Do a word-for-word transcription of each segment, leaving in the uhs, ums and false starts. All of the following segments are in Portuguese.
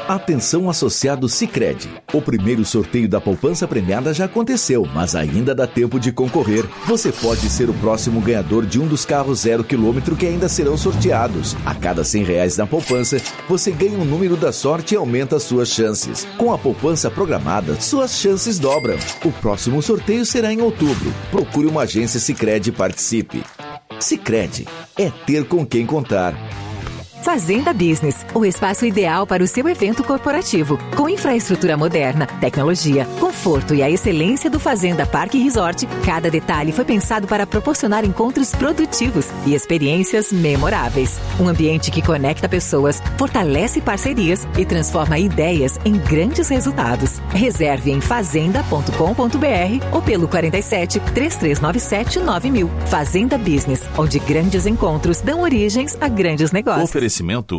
Atenção associado Sicredi. O primeiro sorteio da poupança premiada já aconteceu, mas ainda dá tempo de concorrer. Você pode ser o próximo ganhador de um dos carros zero quilômetro que ainda serão sorteados. A cada cem reais na poupança, você ganha um número da sorte e aumenta suas chances. Com a poupança programada, suas chances dobram. O próximo sorteio será em outubro. Procure uma agência Sicredi e participe. Sicredi é ter com quem contar. Fazenda Business, o espaço ideal para o seu evento corporativo. Com infraestrutura moderna, tecnologia, conforto e a excelência do Fazenda Parque Resort, cada detalhe foi pensado para proporcionar encontros produtivos e experiências memoráveis. Um ambiente que conecta pessoas, fortalece parcerias e transforma ideias em grandes resultados. Reserve em fazenda ponto com ponto br ou pelo quarenta e sete, três três nove sete, nove mil. Fazenda Business, onde grandes encontros dão origens a grandes negócios. Oferecimento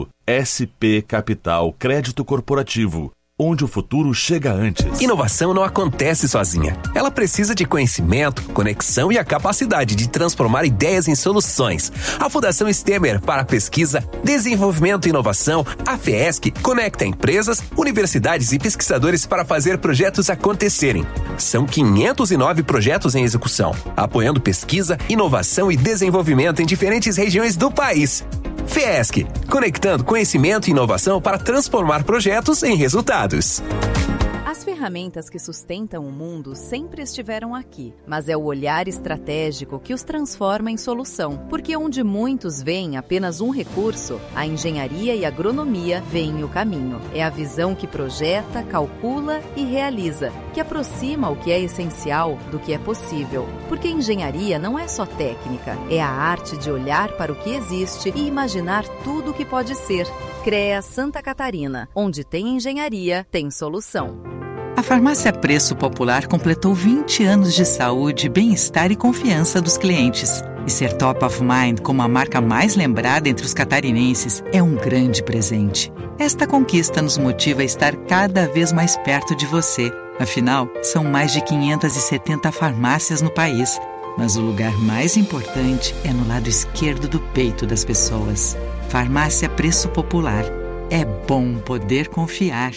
S P Capital Crédito Corporativo, onde o futuro chega antes. Inovação não acontece sozinha. Ela precisa de conhecimento, conexão e a capacidade de transformar ideias em soluções. A Fundação Stemer para Pesquisa, Desenvolvimento e Inovação, a FESC, conecta empresas, universidades e pesquisadores para fazer projetos acontecerem. São quinhentos e nove projetos em execução, apoiando pesquisa, inovação e desenvolvimento em diferentes regiões do país. FESC, conectando conhecimento e inovação para transformar projetos em resultados. As ferramentas que sustentam o mundo sempre estiveram aqui, mas é o olhar estratégico que os transforma em solução, porque onde muitos veem apenas um recurso, a engenharia e a agronomia veem o caminho. É a visão que projeta, calcula e realiza, que aproxima o que é essencial do que é possível, porque engenharia não é só técnica, é a arte de olhar para o que existe e imaginar tudo o que pode ser. CREA Santa Catarina, onde tem engenharia, tem solução. A Farmácia Preço Popular completou vinte anos de saúde, bem-estar e confiança dos clientes. E ser top of mind como a marca mais lembrada entre os catarinenses é um grande presente. Esta conquista nos motiva a estar cada vez mais perto de você. Afinal, são mais de quinhentas e setenta farmácias no país. Mas o lugar mais importante é no lado esquerdo do peito das pessoas. Farmácia Preço Popular. É bom poder confiar.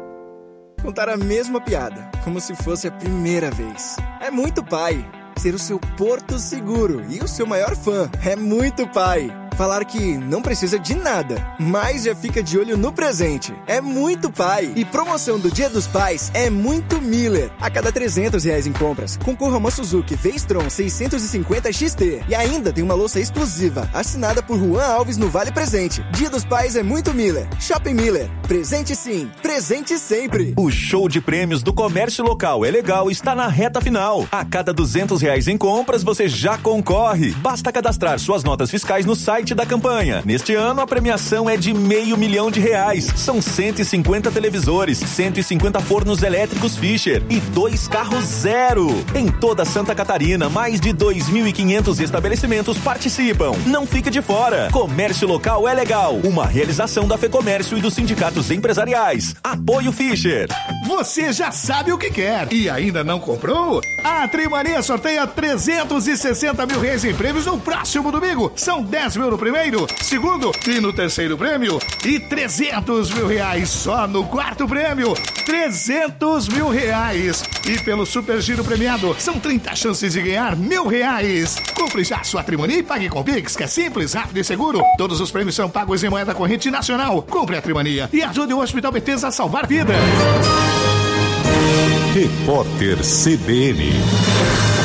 Contar a mesma piada, como se fosse a primeira vez. É muito pai. Ser o seu porto seguro e o seu maior fã. É muito pai. Falar que não precisa de nada, mas já fica de olho no presente. É muito pai. E promoção do Dia dos Pais é muito Miller. A cada trezentos reais em compras, concorra a uma Suzuki V-Strom seiscentos e cinquenta X T. E ainda tem uma louça exclusiva, assinada por Juan Alves no Vale Presente. Dia dos Pais é muito Miller. Shopping Miller. Presente sim, presente sempre. O show de prêmios do comércio local é legal, está na reta final. A cada duzentos reais em compras, você já concorre. Basta cadastrar suas notas fiscais no site da campanha. Neste ano, a premiação é de meio milhão de reais. São cento e cinquenta televisores, cento e cinquenta fornos elétricos Fischer e dois carros zero. Em toda Santa Catarina, mais de dois mil e quinhentos estabelecimentos participam. Não fique de fora. Comércio local é legal. Uma realização da FEComércio e dos sindicatos empresariais. Apoio Fischer. Você já sabe o que quer e ainda não comprou? A Trimania sorteia trezentos e sessenta mil reais em prêmios no próximo domingo. São dez mil no primeiro, segundo e no terceiro prêmio e trezentos mil reais só no quarto prêmio. trezentos mil reais. E pelo Super Giro premiado, são trinta chances de ganhar mil reais. Compre já sua Trimania e pague com Pix, que é simples, rápido e seguro. Todos os prêmios são pagos em moeda corrente nacional. Compre a Trimania e ajude o Hospital Bethesda a salvar vidas. Repórter C B N.